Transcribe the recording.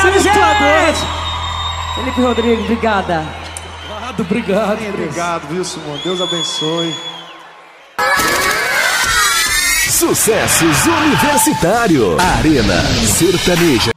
Obrigado, gente! Felipe Rodrigues, obrigada. Obrigado, viu, Simone? Deus abençoe. Sucessos Universitário. Arena Sertaneja.